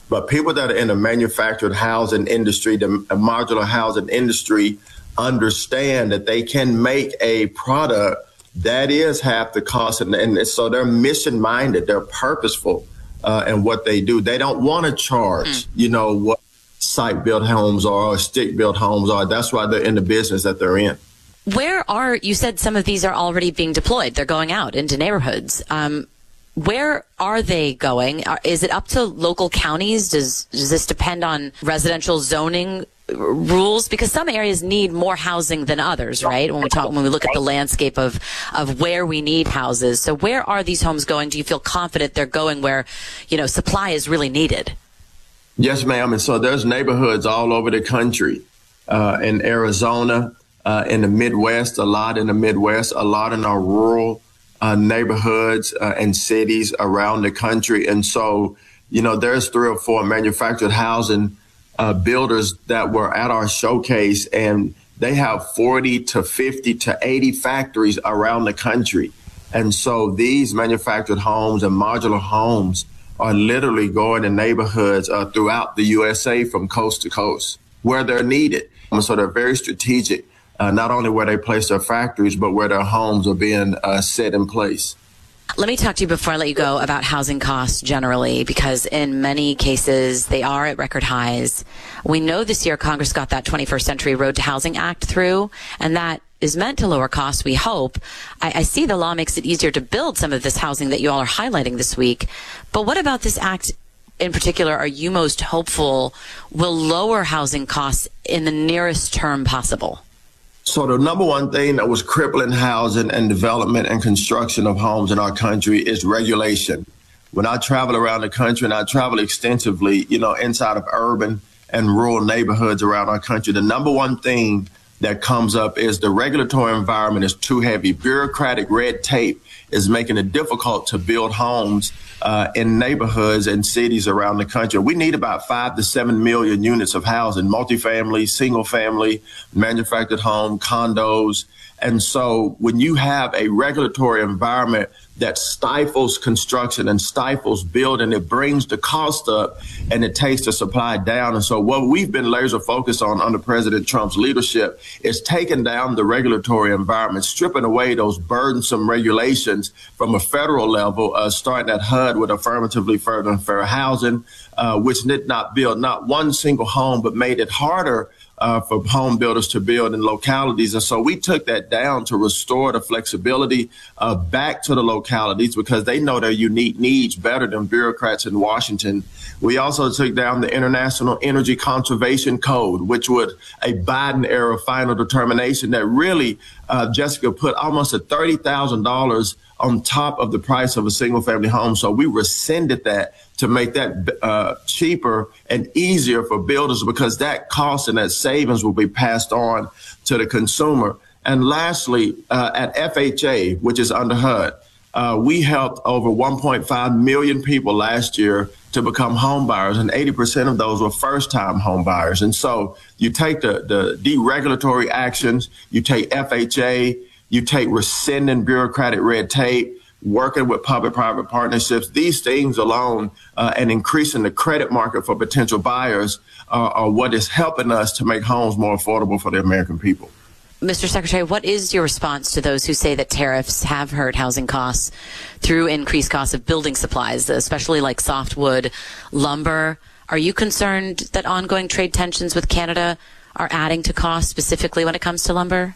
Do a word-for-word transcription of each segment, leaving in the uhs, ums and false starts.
But people that are in the manufactured housing industry, the modular housing industry, understand that they can make a product that is half the cost. And, and so they're mission minded. They're purposeful uh, in what they do. They don't want to charge, mm. you know, what site built homes are or stick built homes are. That's why they're in the business that they're in. Where are, you said some of these are already being deployed. They're going out into neighborhoods. Um, where are they going? Is it up to local counties? Does, does this depend on residential zoning rules? Because some areas need more housing than others, right? When we talk, when we look at the landscape of, of where we need houses. So where are these homes going? Do you feel confident they're going where, you know, supply is really needed? Yes, ma'am. And so there's neighborhoods all over the country, uh, in Arizona, uh, in the Midwest, a lot in the Midwest, a lot in our rural uh, neighborhoods uh, and cities around the country. And so, you know, there's three or four manufactured housing uh, builders that were at our showcase, and they have forty to fifty to eighty factories around the country. And so these manufactured homes and modular homes are literally going to neighborhoods uh, throughout the U S A from coast to coast where they're needed. And so they're very strategic, uh, not only where they place their factories, but where their homes are being uh, set in place. Let me talk to you before I let you go about housing costs generally, because in many cases they are at record highs. We know this year Congress got that twenty-first Century Road to Housing Act through, and that is meant to lower costs, we hope. I, I see the law makes it easier to build some of this housing that you all are highlighting this week. But what about this act in particular are you most hopeful will lower housing costs in the nearest term possible? So the number one thing that was crippling housing and development and construction of homes in our country is regulation. When I travel around the country, and I travel extensively, you know, inside of urban and rural neighborhoods around our country, the number one thing that comes up is the regulatory environment is too heavy. Bureaucratic red tape is making it difficult to build homes uh, in neighborhoods and cities around the country. We need about five to seven million units of housing, multifamily, single family, manufactured home, condos. And so when you have a regulatory environment that stifles construction and stifles building, it brings the cost up and it takes the supply down. And so what we've been laser focused on under President Trump's leadership is taking down the regulatory environment, stripping away those burdensome regulations from a federal level, uh, starting at H U D with affirmatively further and fair housing, uh, which did not build not one single home, but made it harder Uh, for home builders to build in localities. And so we took that down to restore the flexibility uh, back to the localities because they know their unique needs better than bureaucrats in Washington. We also took down the International Energy Conservation Code, which was a Biden era final determination that really, uh, Jessica, put almost a thirty thousand dollars on top of the price of a single family home. So we rescinded that to make that uh, cheaper and easier for builders because that cost and that savings will be passed on to the consumer. And lastly, uh, at F H A, which is under H U D, uh, we helped over one point five million people last year to become home buyers, and eighty percent of those were first-time home buyers. And so you take the, the deregulatory actions, you take F H A, you take rescinding bureaucratic red tape, working with public-private partnerships, these things alone uh, and increasing the credit market for potential buyers uh, are what is helping us to make homes more affordable for the American people. Mister Secretary, what is your response to those who say that tariffs have hurt housing costs through increased costs of building supplies, especially like softwood, lumber? Are you concerned that ongoing trade tensions with Canada are adding to costs specifically when it comes to lumber?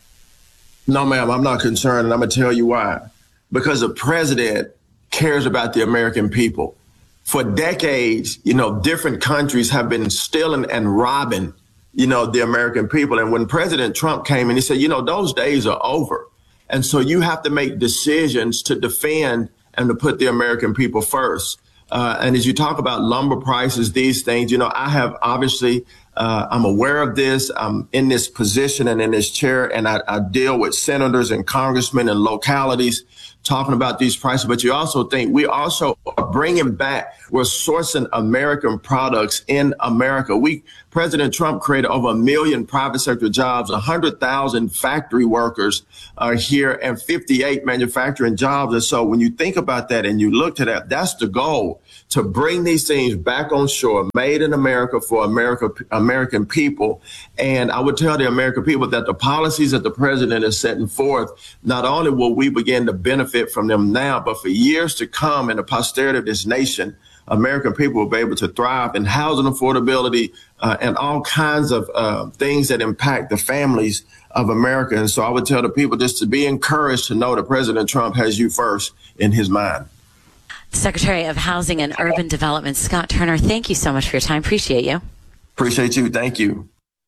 No, ma'am, I'm not concerned, and I'm going to tell you why. Because the president cares about the American people. For decades, you know, different countries have been stealing and robbing, you know, the American people. And when President Trump came in, he said, you know, those days are over. And so you have to make decisions to defend and to put the American people first. Uh, and as you talk about lumber prices, these things, you know, I have obviously, uh, I'm aware of this. I'm in this position and in this chair, and I, I deal with senators and congressmen and localities talking about these prices. But you also think we also are bringing back, we're sourcing American products in America. We, President Trump created over a million private sector jobs, one hundred thousand factory workers are here, and fifty-eight manufacturing jobs. And so when you think about that and you look to that, that's the goal, to bring these things back on shore, made in America for America, American people. And I would tell the American people that the policies that the president is setting forth, not only will we begin to benefit from them now, but for years to come in the posterity of this nation, American people will be able to thrive in housing affordability uh, and all kinds of uh, things that impact the families of America. And so I would tell the people just to be encouraged to know that President Trump has you first in his mind. Secretary of Housing and Urban Development, Scott Turner, thank you so much for your time. Appreciate you. Appreciate you. Thank you.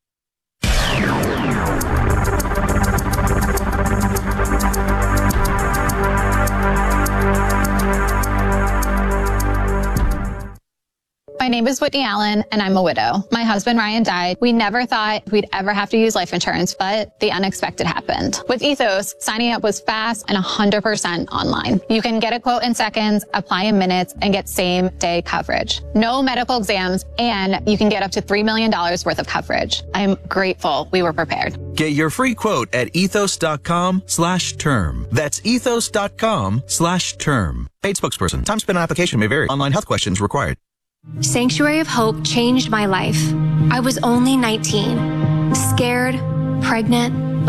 My name is Whitney Allen, and I'm a widow. My husband, Ryan, died. We never thought we'd ever have to use life insurance, but the unexpected happened. With Ethos, signing up was fast and one hundred percent online. You can get a quote in seconds, apply in minutes, and get same-day coverage. No medical exams, and you can get up to three million dollars worth of coverage. I'm grateful we were prepared. Get your free quote at ethos.com slash term. That's ethos.com slash term. Paid spokesperson. Time spent on application may vary. Online health questions required. Sanctuary of Hope changed my life. I was only nineteen, scared, pregnant,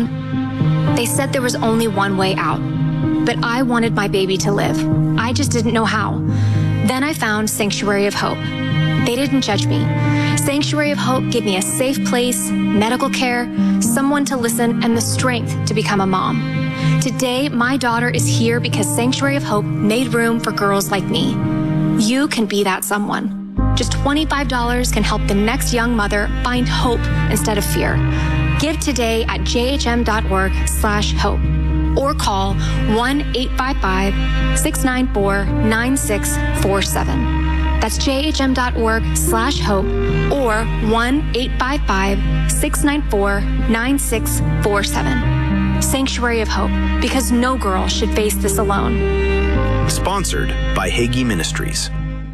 alone. They said there was only one way out, but I wanted my baby to live. I just didn't know how. Then I found Sanctuary of Hope. They didn't judge me. Sanctuary of Hope gave me a safe place, medical care, someone to listen, and the strength to become a mom. Today, my daughter is here because Sanctuary of Hope made room for girls like me. You can be that someone. Just twenty-five dollars can help the next young mother find hope instead of fear. Give today at jhm.org slash hope or call one eight five five, six nine four, nine six four seven. That's jhm.org slash hope or one eight five five, six nine four, nine six four seven. Sanctuary of Hope, because no girl should face this alone. Sponsored by Hagee Ministries.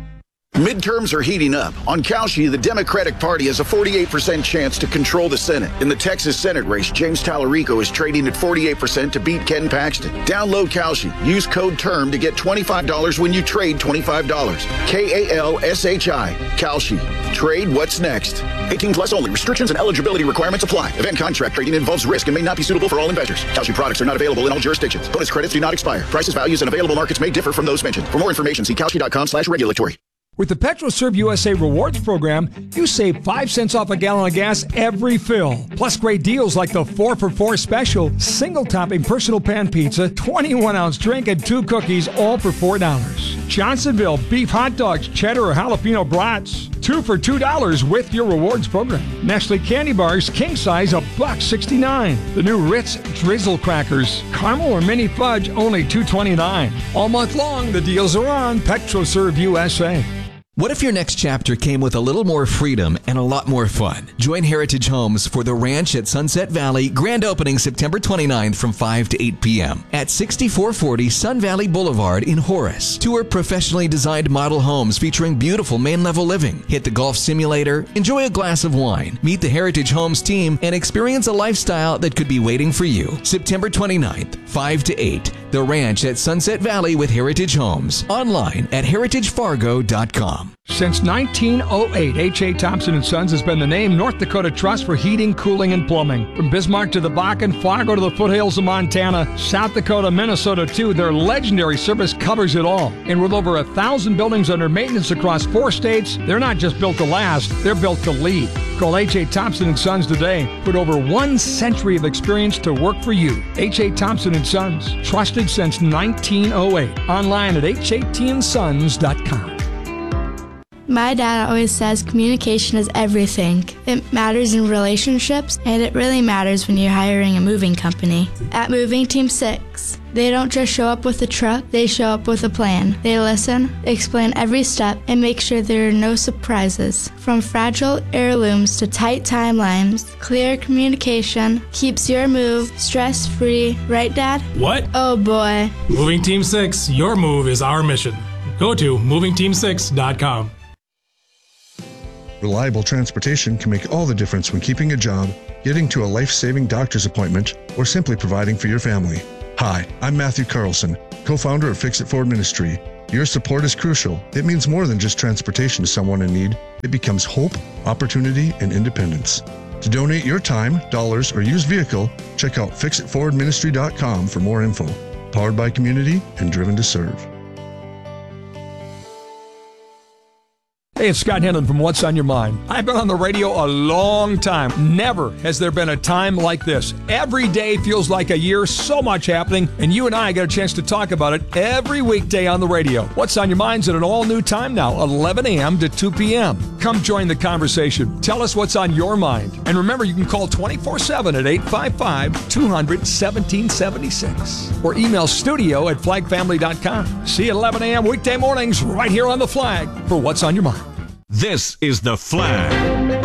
Midterms are heating up. On Cauchy, the Democratic Party has a forty-eight percent chance to control the Senate. In the Texas Senate race, James Tallarico is trading at forty-eight percent to beat Ken Paxton. Download Cauchy. Use code TERM to get twenty-five dollars when you trade twenty-five dollars. K A L S H I. Cauchy. Trade what's next. eighteen plus only. Restrictions and eligibility requirements apply. Event contract trading involves risk and may not be suitable for all investors. Cauchy products are not available in all jurisdictions. Bonus credits do not expire. Prices, values, and available markets may differ from those mentioned. For more information, see Cauchy.com slash regulatory. With the PetroServe U S A Rewards program, you save five cents off a gallon of gas every fill. Plus great deals like the four for four special, single topping personal pan pizza, twenty-one ounce drink, and two cookies, all for four dollars. Johnsonville beef hot dogs, cheddar or jalapeno brats, two for two dollars with your rewards program. Nestle candy bars, king size, a buck sixty-nine. The new Ritz Drizzle crackers, caramel or mini fudge, only two twenty-nine. All month long, the deals are on PetroServe U S A. What if your next chapter came with a little more freedom and a lot more fun? Join Heritage Homes for the Ranch at Sunset Valley, grand opening September twenty-ninth from five to eight p.m. at sixty-four forty Sun Valley Boulevard in Horace. Tour professionally designed model homes featuring beautiful main-level living. Hit the golf simulator, enjoy a glass of wine, meet the Heritage Homes team, and experience a lifestyle that could be waiting for you. September twenty-ninth, five to eight. The Ranch at Sunset Valley with Heritage Homes. Online at heritage fargo dot com. Since nineteen oh eight, H A. Thompson and Sons has been the name North Dakota Trust for heating, cooling, and plumbing. From Bismarck to the Bakken, Fargo to the foothills of Montana, South Dakota, Minnesota too, their legendary service covers it all. And with over a thousand buildings under maintenance across four states, they're not just built to last, they're built to lead. Call H A. Thompson and Sons today. With over one century of experience to work for you. H A. Thompson and Sons, trusted since nineteen oh eight. Online at H A T and sons dot com. My dad always says communication is everything. It matters in relationships, and it really matters when you're hiring a moving company. At Moving Team six, they don't just show up with a truck, they show up with a plan. They listen, explain every step, and make sure there are no surprises. From fragile heirlooms to tight timelines, clear communication keeps your move stress-free. Right, Dad? What? Oh, boy. Moving Team six, your move is our mission. Go to moving team six dot com. Reliable transportation can make all the difference when keeping a job, getting to a life-saving doctor's appointment, or simply providing for your family. Hi, I'm Matthew Carlson, co-founder of Fix It Ford Ministry. Your support is crucial. It means more than just transportation to someone in need. It becomes hope, opportunity, and independence. To donate your time, dollars, or used vehicle, check out fix it forward ministry dot com for more info. Powered by community and driven to serve. Hey, it's Scott Henlon from What's on Your Mind. I've been on the radio a long time. Never has there been a time like this. Every day feels like a year, so much happening, and you and I get a chance to talk about it every weekday on the radio. What's on Your Mind's at an all-new time now, eleven a.m. to two p.m. Come join the conversation. Tell us what's on your mind. And remember, you can call twenty-four seven at eight five five, two hundred, seventeen seventy-six or email studio at flag family dot com. See you at eleven a.m. weekday mornings right here on The Flag for What's on Your Mind. This is The Flag.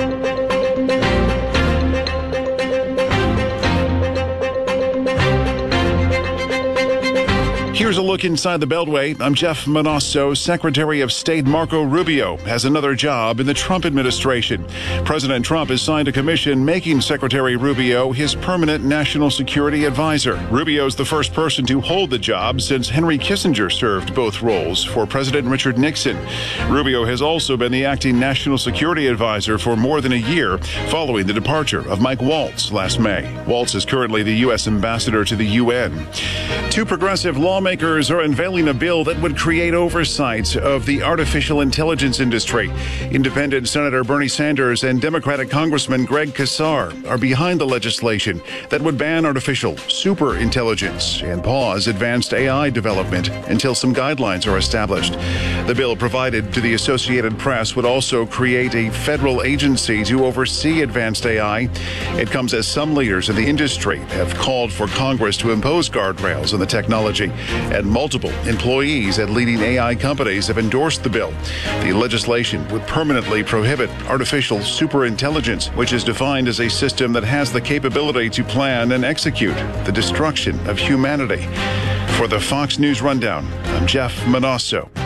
Here's a look inside the Beltway. I'm Jeff Manasso. Secretary of State Marco Rubio has another job in the Trump administration. President Trump has signed a commission making Secretary Rubio his permanent national security advisor. Rubio's the first person to hold the job since Henry Kissinger served both roles for President Richard Nixon. Rubio has also been the acting national security advisor for more than a year following the departure of Mike Waltz last May. Waltz is currently the U S ambassador to the U N. Two progressive lawmakers Lawmakers are unveiling a bill that would create oversight of the artificial intelligence industry. Independent Senator Bernie Sanders and Democratic Congressman Greg Casar are behind the legislation that would ban artificial superintelligence and pause advanced A I development until some guidelines are established. The bill provided to the Associated Press would also create a federal agency to oversee advanced A I. It comes as some leaders in the industry have called for Congress to impose guardrails on the technology, and multiple employees at leading A I companies have endorsed the bill. The legislation would permanently prohibit artificial superintelligence, which is defined as a system that has the capability to plan and execute the destruction of humanity. For the Fox News Rundown, I'm Jeff Manasso.